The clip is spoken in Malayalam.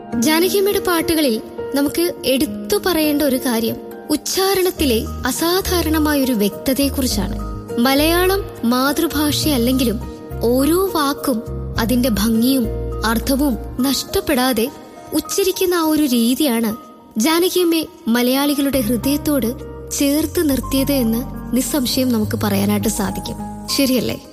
ജാനകിയമ്മയുടെ പാട്ടുകളിൽ നമുക്ക് എടുത്തു പറയേണ്ട ഒരു കാര്യം ഉച്ചാരണത്തിലെ അസാധാരണമായൊരു വ്യക്തതയെക്കുറിച്ചാണ്. മലയാളം മാതൃഭാഷയല്ലെങ്കിലും ഓരോ വാക്കും അതിന്റെ ഭംഗിയും അർത്ഥവും നഷ്ടപ്പെടാതെ ഉച്ചരിക്കുന്ന ആ ഒരു രീതിയാണ് ജാനകിയമ്മയെ മലയാളികളുടെ ഹൃദയത്തോട് ചേർത്ത് നിർത്തിയത് എന്ന് നിസ്സംശയം നമുക്ക് പറയാനായിട്ട് സാധിക്കും. ശരിയല്ലേ?